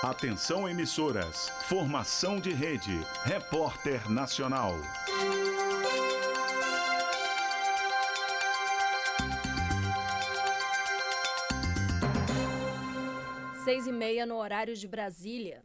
Atenção emissoras, formação de rede, Repórter Nacional. 6h30 no horário de Brasília.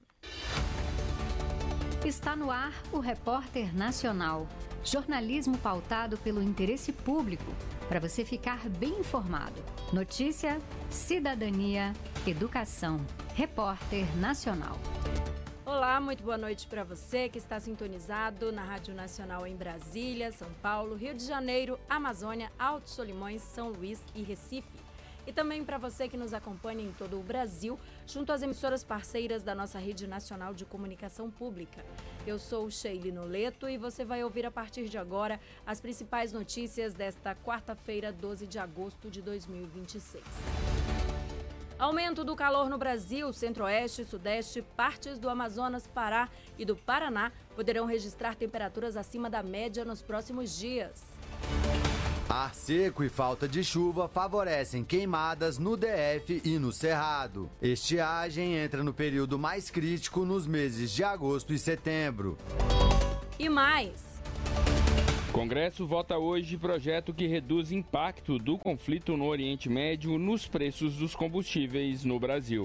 Está no ar o Repórter Nacional. Jornalismo pautado pelo interesse público, para você ficar bem informado. Notícia, cidadania, educação. Repórter Nacional. Olá, muito boa noite para você que está sintonizado na Rádio Nacional em Brasília, São Paulo, Rio de Janeiro, Amazônia, Alto Solimões, São Luís e Recife. E também para você que nos acompanha em todo o Brasil, junto às emissoras parceiras da nossa Rede Nacional de Comunicação Pública. Eu sou Sheili Noleto e você vai ouvir a partir de agora as principais notícias desta quarta-feira, 12 de agosto de 2026. Aumento do calor no Brasil, Centro-Oeste, Sudeste, partes do Amazonas, Pará e do Paraná poderão registrar temperaturas acima da média nos próximos dias. Ar seco e falta de chuva favorecem queimadas no DF e no Cerrado. Estiagem entra no período mais crítico nos meses de agosto e setembro. E mais. Congresso vota hoje projeto que reduz impacto do conflito no Oriente Médio nos preços dos combustíveis no Brasil.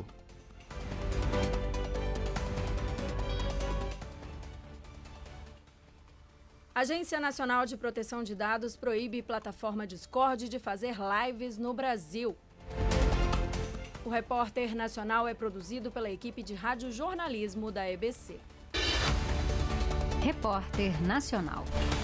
A Agência Nacional de Proteção de Dados proíbe plataforma Discord de fazer lives no Brasil. O Repórter Nacional é produzido pela equipe de radiojornalismo da EBC. Repórter Nacional.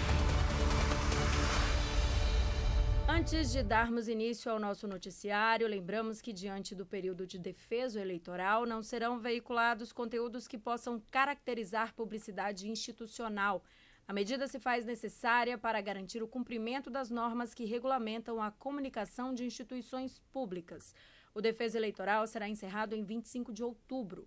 Antes de darmos início ao nosso noticiário, lembramos que diante do período de defeso eleitoral não serão veiculados conteúdos que possam caracterizar publicidade institucional. A medida se faz necessária para garantir o cumprimento das normas que regulamentam a comunicação de instituições públicas. O defeso eleitoral será encerrado em 25 de outubro.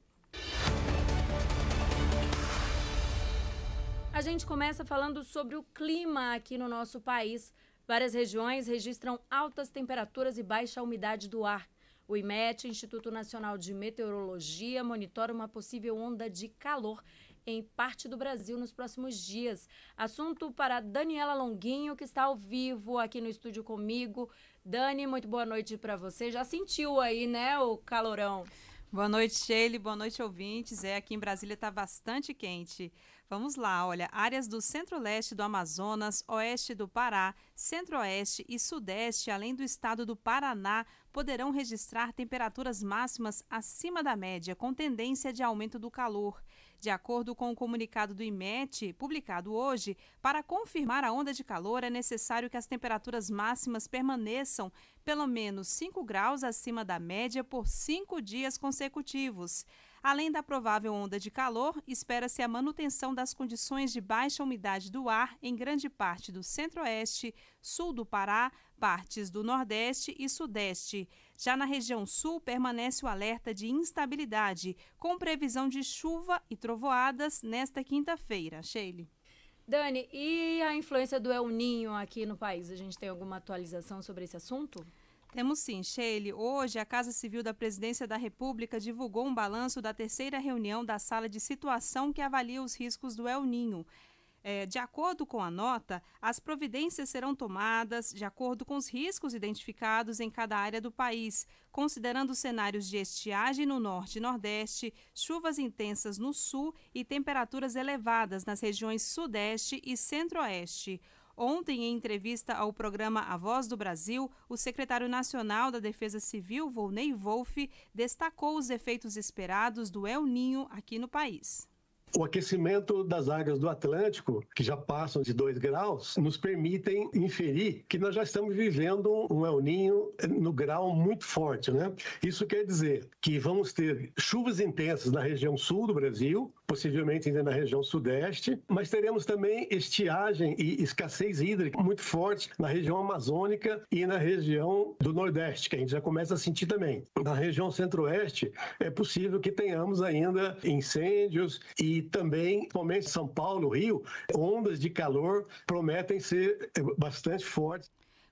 A gente começa falando sobre o clima aqui no nosso país. Várias regiões registram altas temperaturas e baixa umidade do ar. O IMET, Instituto Nacional de Meteorologia, monitora uma possível onda de calor em parte do Brasil nos próximos dias. Assunto para Daniela Longuinho, que está ao vivo aqui no estúdio comigo. Dani, muito boa noite para você. Já sentiu aí, né, o calorão? Boa noite, Sheili. Boa noite, ouvintes. Aqui em Brasília está bastante quente. Vamos lá, olha, áreas do centro-leste do Amazonas, oeste do Pará, centro-oeste e sudeste, além do estado do Paraná, poderão registrar temperaturas máximas acima da média, com tendência de aumento do calor. De acordo com o comunicado do IMET, publicado hoje, para confirmar a onda de calor é necessário que as temperaturas máximas permaneçam pelo menos 5 graus acima da média por 5 dias consecutivos. Além da provável onda de calor, espera-se a manutenção das condições de baixa umidade do ar em grande parte do centro-oeste, sul do Pará, partes do nordeste e sudeste. Já na região sul, permanece o alerta de instabilidade, com previsão de chuva e trovoadas nesta quinta-feira. Sheili. Dani, e a influência do El Niño aqui no país? A gente tem alguma atualização sobre esse assunto? Temos sim, Sheili. Hoje, a Casa Civil da Presidência da República divulgou um balanço da terceira reunião da Sala de Situação que avalia os riscos do El Niño. De acordo com a nota, as providências serão tomadas de acordo com os riscos identificados em cada área do país, considerando cenários de estiagem no norte e nordeste, chuvas intensas no sul e temperaturas elevadas nas regiões sudeste e centro-oeste. Ontem, em entrevista ao programa A Voz do Brasil, o secretário nacional da Defesa Civil, Volney Wolff, destacou os efeitos esperados do El Niño aqui no país. O aquecimento das águas do Atlântico, que já passam de 2 graus, nos permitem inferir que nós já estamos vivendo um El Niño no grau muito forte, né? Isso quer dizer que vamos ter chuvas intensas na região sul do Brasil, possivelmente ainda na região sudeste, mas teremos também estiagem e escassez hídrica muito forte na região amazônica e na região do nordeste, que a gente já começa a sentir também. Na região centro-oeste, é possível que tenhamos ainda incêndios e também, principalmente São Paulo, Rio, ondas de calor prometem ser bastante fortes.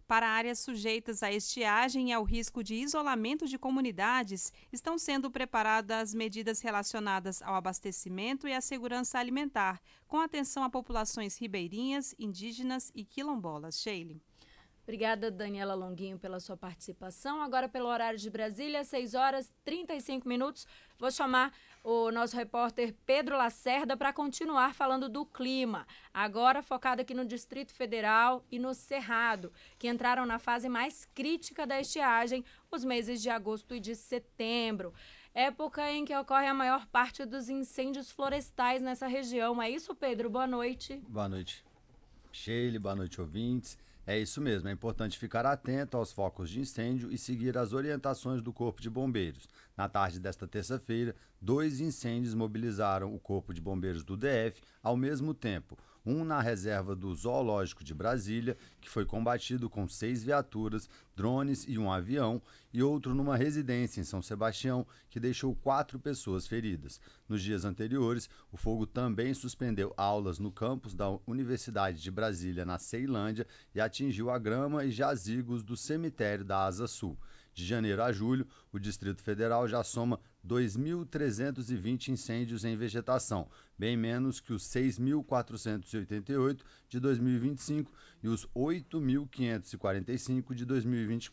Para áreas sujeitas à estiagem e ao risco de isolamento de comunidades, estão sendo preparadas medidas relacionadas ao abastecimento e à segurança alimentar, com atenção a populações ribeirinhas, indígenas e quilombolas. Sheila. Obrigada, Daniela Longuinho, pela sua participação. Agora, pelo horário de Brasília, 6 horas e 35 minutos. Vou chamar o nosso repórter Pedro Lacerda para continuar falando do clima. Agora focado aqui no Distrito Federal e no Cerrado, que entraram na fase mais crítica da estiagem, os meses de agosto e de setembro. Época em que ocorre a maior parte dos incêndios florestais nessa região. É isso, Pedro? Boa noite. Boa noite, Sheila. Boa noite, ouvintes. É isso mesmo, é importante ficar atento aos focos de incêndio e seguir as orientações do Corpo de Bombeiros. Na tarde desta terça-feira, 2 incêndios mobilizaram o Corpo de Bombeiros do DF ao mesmo tempo. Um na reserva do Zoológico de Brasília, que foi combatido com 6 viaturas, drones e um avião, e outro numa residência em São Sebastião, que deixou 4 pessoas feridas. Nos dias anteriores, o fogo também suspendeu aulas no campus da Universidade de Brasília, na Ceilândia, e atingiu a grama e jazigos do cemitério da Asa Sul. De janeiro a julho, o Distrito Federal já soma 2.320 incêndios em vegetação, bem menos que os 6.488 de 2025 e os 8.545 de 2024.